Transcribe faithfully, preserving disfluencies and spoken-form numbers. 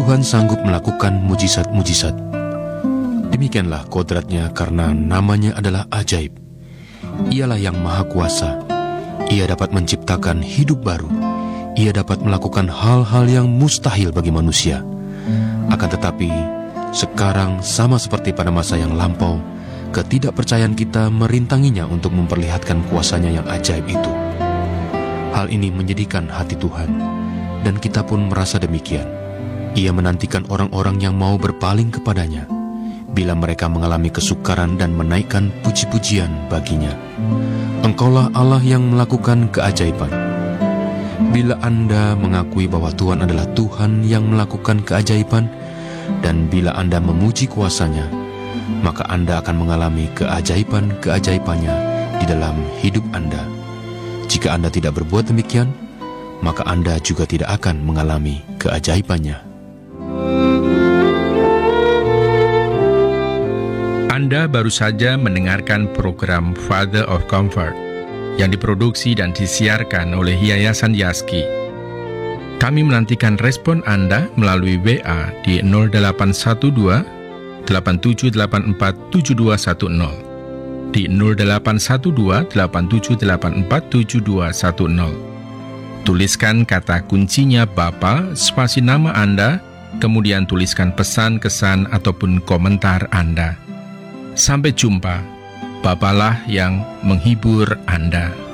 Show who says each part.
Speaker 1: Tuhan sanggup melakukan mujizat-mujizat. Demikianlah kodratnya karena namanya adalah ajaib. Ialah yang maha kuasa. Ia dapat menciptakan hidup baru. Ia dapat melakukan hal-hal yang mustahil bagi manusia. Akan tetapi, sekarang sama seperti pada masa yang lampau, ketidakpercayaan kita merintanginya untuk memperlihatkan kuasanya yang ajaib itu. Hal ini menjadikan hati Tuhan, dan kita pun merasa demikian. Ia menantikan orang-orang yang mau berpaling kepadanya, bila mereka mengalami kesukaran dan menaikkan puji-pujian baginya. Engkaulah Allah yang melakukan keajaiban. Bila Anda mengakui bahwa Tuhan adalah Tuhan yang melakukan keajaiban, dan bila Anda memuji kuasanya, maka Anda akan mengalami keajaiban-keajaibannya di dalam hidup Anda. Jika Anda tidak berbuat demikian, maka Anda juga tidak akan mengalami keajaibannya.
Speaker 2: Anda baru saja mendengarkan program Father of Comfort yang diproduksi dan disiarkan oleh Yayasan Yaski. Kami menantikan respon Anda melalui W A di nol delapan satu dua delapan tujuh delapan empat tujuh dua satu nol, di nol delapan satu dua delapan tujuh delapan empat tujuh dua satu nol. Tuliskan kata kuncinya Bapa, spasi nama Anda, kemudian tuliskan pesan, kesan, ataupun komentar Anda. Sampai jumpa. Bapalah yang menghibur Anda.